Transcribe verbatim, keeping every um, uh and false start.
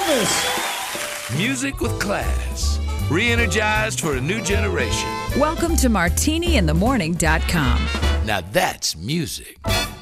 Elvis. Music with class. Re-energized for a new generation. Welcome to martini in the morning dot com. Now that's music.